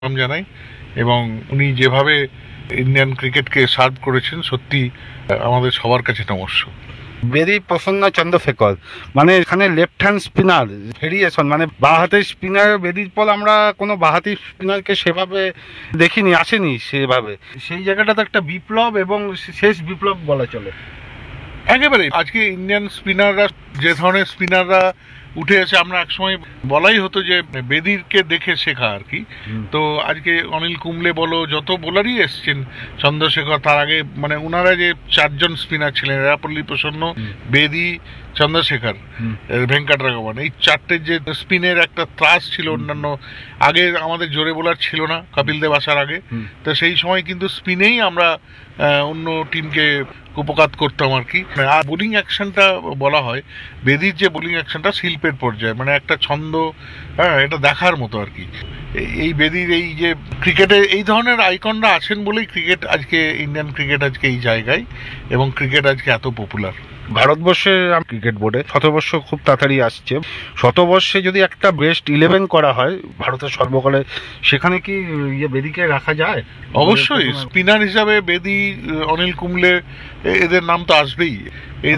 জানাই এবং উনি যেভাবে ইন্ডিয়ান ক্রিকেটকে সার্ভ করেছেন সত্যি আমাদের সবার কাছে নমস্য। বেদি প্রসন্ন চন্দ্রশেখর মানে এখানে লেফট হ্যান্ড স্পিনার ভেরিয়েশন, মানে বাঁ হাতের স্পিনার বেদির পর আমরা কোনো বাঁ হাতি স্পিনারকে সেভাবে দেখিনি, আসেনি সেভাবে। সেই জায়গাটাতে একটা বিপ্লব এবং শেষ বিপ্লব বলা চলে। একেবারে আজকে ইন্ডিয়ান স্পিনাররা যে ধরনের স্পিনাররা উঠে এসে, আমরা একসময় বলাই হতো যে বেদিরকে দেখে শেখা আর কি। তো আজকে অনিল কুম্বলে বলো, যত বোলারই এসছেন, চন্দ্রশেখর, তার আগে মানে ওনারা যে চারজন স্পিনার ছিলেন, এরাপল্লী প্রসন্ন, বেদি, চন্দ্রশেখর, ভেঙ্কটরাঘবন, এই চারটের যে স্পিনের একটা ত্রাস ছিল অন্যান্য, আগে আমাদের জোরে বোলার ছিল না কপিল দেব আসার আগে। তো সেই সময় কিন্তু স্পিনেই আমরা অন্য টিমকে উপকাত করতাম আর কি। আর বোলিং অ্যাকশনটা বলা হয়, বেদির যে বোলিং অ্যাকশনটা শিল্পের পর্যায়ে, মানে একটা ছন্দ, হ্যাঁ, এটা দেখার মতো আর কি। এই বেদির এই যে ক্রিকেটে এই ধরনের আইকনরা আছেন বলেই ক্রিকেট আজকে, ইন্ডিয়ান ক্রিকেট আজকে এই জায়গায়, এবং ক্রিকেট আজকে এত পপুলার। ভারতবর্ষে ক্রিকেট বোর্ডে শতবর্ষ খুব তাড়াতাড়ি আসছে। শতবর্ষে যদি একটা বেস্ট 11 করা হয় ভারতের সর্বকালে, সেখানে কি বেদিকে রাখা যায়? অবশ্যই স্পিনার হিসাবে বেদি, অনিল কুম্বলে, এদের নাম তো আসবেই। এই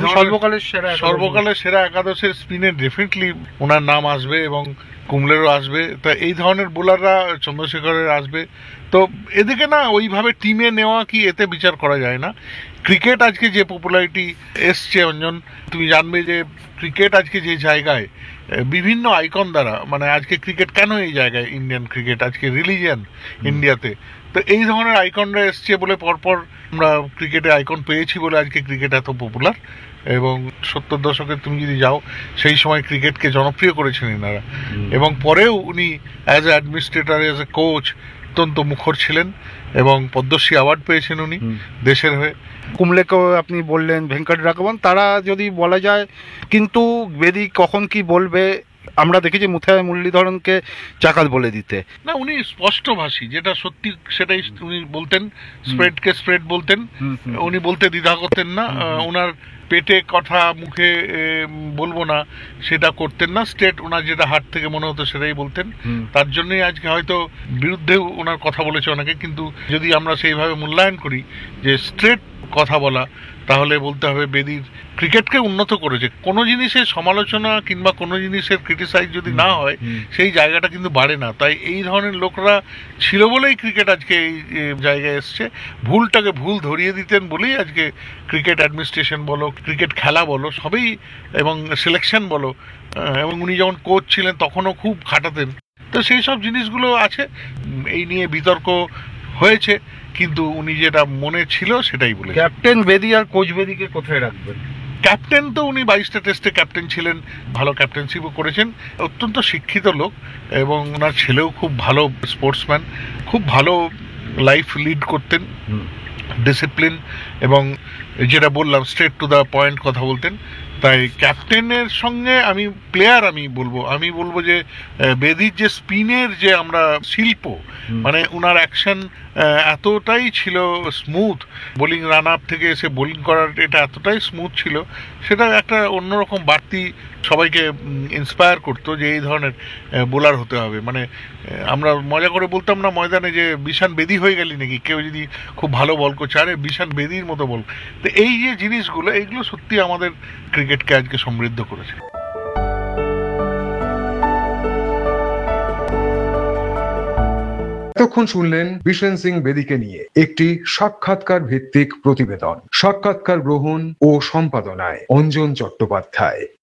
সর্বকালের সেরা একাদশের স্পিনে ডেফিনেটলি ওনার নাম আসবে এবং কুম্বলেরও আসবে। তা এই ধরনের বোলাররা, চন্দ্রশেখরের আসবে। তো এদিকে না ওইভাবে টিমে নেওয়া কি এতে বিচার করা যায় না। ক্রিকেট আজকে যে পপুলারিটি এসছে অঞ্জন, তুমি জানবে যে ক্রিকেট আজকে যে জায়গায় বিভিন্ন আইকন দ্বারা, মানে আজকে ক্রিকেট কেন এই জায়গায়, ইন্ডিয়ান ক্রিকেট আজকে রিলিজিয়ান ইন্ডিয়াতে। তো এই ধরনের আইকনরা এসছে বলে পরপর আমরা ক্রিকেটে আইকন পেয়েছি বলে আজকে ক্রিকেট এত পপুলার। এবং 70 দশকে তুমি যদি যাও, সেই সময় ক্রিকেটকে জনপ্রিয় করেছেন এনারা। এবং পরেও উনি as a administrator, as a coach অত্যন্ত মুখর ছিলেন এবং পদ্মশ্রী অ্যাওয়ার্ড পেয়েছেন উনি দেশের হয়ে। কুম্বলেকেও আপনি বললেন, ভেঙ্কটরাঘবন, তারা যদি বলা যায়, কিন্তু বেদি কখন কি বলবে আমরা দেখেছি মুথায় মুরলীধরনকে চাকাত বলে দিতে। না, উনি স্পষ্টভাষী, যেটা সত্যি সেটাই উনি বলতেন। স্প্রেডকে স্প্রেড বলতেন, উনি বলতে দ্বিধা করতেন না। ওনার পেটে কথা মুখে বলবো না সেটা করতেন না। স্ট্রেট ওনার যেটা হার্ট থেকে মনে হতো সেটাই বলতেন। তার জন্যই আজকে হয়তো বিরুদ্ধেও ওনার কথা বলেছে অনেকে, কিন্তু যদি আমরা সেইভাবে মূল্যায়ন করি যে স্ট্রেট কথা বলা, তাহলে বলতে হবে বেদির ক্রিকেটকে উন্নত করেছে। কোনো জিনিসের সমালোচনা কিংবা কোনো জিনিসের ক্রিটিসাইজ যদি না হয়, সেই জায়গাটা কিন্তু বাড়ে না। তাই এই ধরনের লোকরা ছিল বলেই ক্রিকেট আজকে এই জায়গায় এসছে। ভুলটাকে ভুল ধরিয়ে দিতেন বলেই আজকে ক্রিকেট অ্যাডমিনিস্ট্রেশন বলো, ক্রিকেট খেলা বলো, সবই, এবং সিলেকশন বলো, এবং উনি যখন কোচ ছিলেন তখনও খুব খাটাতেন। তো সেই সব জিনিসগুলো আছে, এই নিয়ে বিতর্ক হয়েছে, কিন্তু উনি যেটা মনে ছিল সেটাই বলে। ক্যাপ্টেন বেদি আর কোচ বেদিকে কোথায় রাখবেন? ক্যাপ্টেন তো উনি 22টা টেস্টে ক্যাপ্টেন ছিলেন, ভালো ক্যাপ্টেনশিপও করেছেন, অত্যন্ত শিক্ষিত লোক, এবং ওনার ছেলেও খুব ভালো স্পোর্টসম্যান, খুব ভালো লাইফ লিড করতেন, ডিসিপ্লিন, এবং যেটা বললাম স্ট্রেট টু দ্য পয়েন্ট কথা বলতেন। তাই ক্যাপ্টেনের সঙ্গে আমি বলবো যে বেদির যে স্পিনের যে আমরা শিল্প, মানে ওনার অ্যাকশন এতটাই ছিল স্মুথ, বোলিং রান আপ থেকে এসে বোলিং করার এটা এতটাই স্মুথ ছিল, সেটা একটা অন্যরকম বাড়তি সবাইকে ইন্সপায়ার করতো যে এই ধরনের বোলার হতে হবে। মানে আমরা মজা করে বলতাম না ময়দানে যে বিশান বেদি হয়ে গেলি নাকি, কেউ যদি খুব ভালো বল করছে, আরে বিশান বেদির মতো বল। তো এই যে জিনিসগুলো, এইগুলো সত্যি আমাদের ক্রিকেটকে আজকে সমৃদ্ধ করেছে। এতক্ষণ শুনলেন বিশেন সিং বেদিকে নিয়ে একটি সাক্ষাৎকার ভিত্তিক প্রতিবেদন। সাক্ষাৎকার গ্রহণ ও সম্পাদনায় অঞ্জন চট্টোপাধ্যায়।